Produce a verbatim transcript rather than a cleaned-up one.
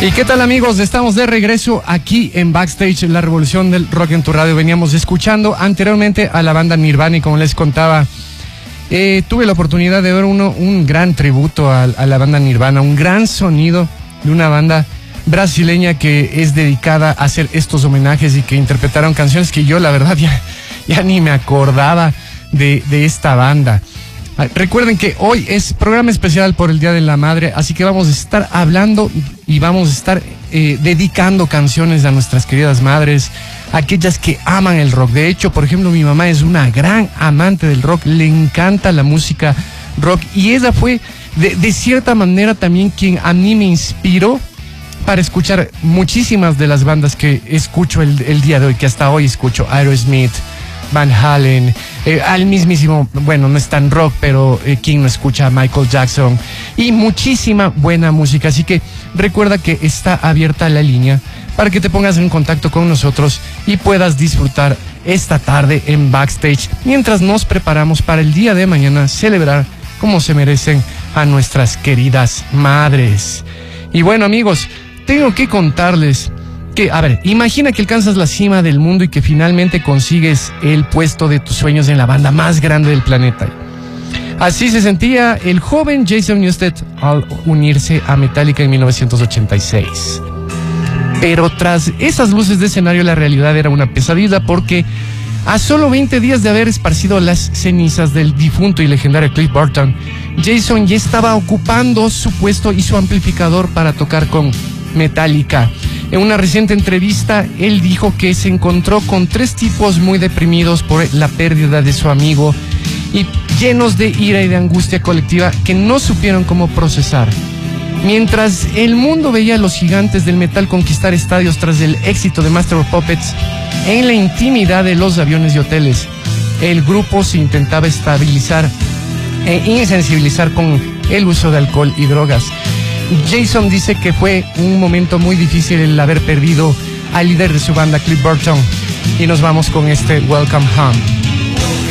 ¿Y qué tal, amigos? Estamos de regreso aquí en Backstage, la revolución del rock en tu radio. Veníamos escuchando anteriormente a la banda Nirvana y como les contaba, eh, tuve la oportunidad de ver uno, un gran tributo a, a la banda Nirvana, un gran sonido de una banda brasileña que es dedicada a hacer estos homenajes y que interpretaron canciones que yo la verdad ya, ya ni me acordaba de, de esta banda. Recuerden que hoy es programa especial por el Día de la Madre, así que vamos a estar hablando y vamos a estar eh, dedicando canciones a nuestras queridas madres, aquellas que aman el rock. De hecho, por ejemplo, mi mamá es una gran amante del rock, le encanta la música rock y ella fue de, de cierta manera también quien a mí me inspiró para escuchar muchísimas de las bandas que escucho el, el día de hoy, que hasta hoy escucho: Aerosmith, Van Halen, eh, al mismísimo, bueno, no es tan rock, pero eh, quien no escucha a Michael Jackson, y muchísima buena música. Así que recuerda que está abierta la línea para que te pongas en contacto con nosotros y puedas disfrutar esta tarde en Backstage, mientras nos preparamos para el día de mañana celebrar como se merecen a nuestras queridas madres. Y bueno, amigos, tengo que contarles que, a ver, imagina que alcanzas la cima del mundo y que finalmente consigues el puesto de tus sueños en la banda más grande del planeta. Así se sentía el joven Jason Newsted al unirse a Metallica en mil novecientos ochenta y seis. Pero tras esas luces de escenario, la realidad era una pesadilla, porque a solo veinte días de haber esparcido las cenizas del difunto y legendario Cliff Burton, Jason ya estaba ocupando su puesto y su amplificador para tocar con Metallica. En una reciente entrevista, él dijo que se encontró con tres tipos muy deprimidos por la pérdida de su amigo y llenos de ira y de angustia colectiva que no supieron cómo procesar. Mientras el mundo veía a los gigantes del metal conquistar estadios tras el éxito de Master of Puppets, en la intimidad de los aviones y hoteles, el grupo se intentaba estabilizar e insensibilizar con el uso de alcohol y drogas. Jason dice que fue un momento muy difícil el haber perdido al líder de su banda, Cliff Burton. Y nos vamos con este Welcome Home.